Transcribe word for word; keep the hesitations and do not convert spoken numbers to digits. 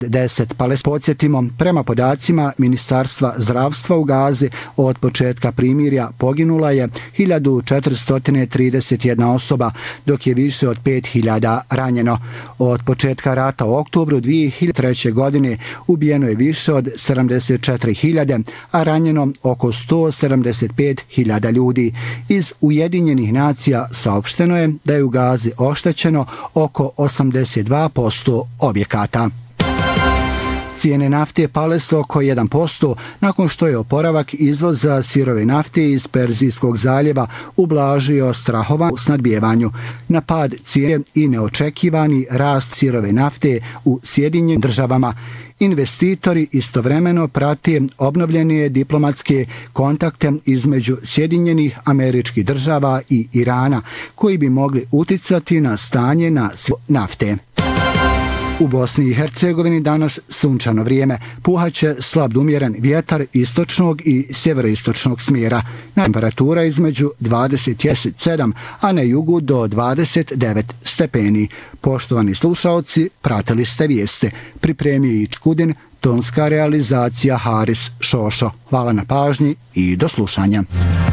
deset Palestina. Podsjetimo, prema podacima Ministarstva zdravstva u Gazi od početka primirja poginula je hiljadu četiristo trideset jedna osoba, dok je više od pet hiljada ranjeno. Od početka rata u oktobru dvije hiljade treće. godine ubijeno je više od sedamdeset četiri hiljade, a ranjeno oko sto sedamdeset pet hiljada ljudi. Iz Ujedinjenih nacija saopšteno je da je u Gazi oštećeno oko osamdeset dva posto objekata. Cijene nafte pale su oko jedan posto nakon što je oporavak izvoza sirove nafte iz Perzijskog zaljeva ublažio strahova u snadbijevanju. Na pad cijene i neočekivani rast sirove nafte u Sjedinjenim državama. Investitori istovremeno prate obnovljene diplomatske kontakte između Sjedinjenih Američkih Država i Irana, koji bi mogli uticati na stanje na nafte. U Bosni i Hercegovini danas sunčano vrijeme, puhaće slab do umjeren vjetar istočnog i sjeveroistočnog smjera. Temperatura između dvadeset sedam, a na jugu do dvadeset devet stepeni. Poštovani slušaoci, pratili ste vijeste. Pripremio i Čkudin, tonska realizacija Haris Šošo. Hvala na pažnji i do slušanja.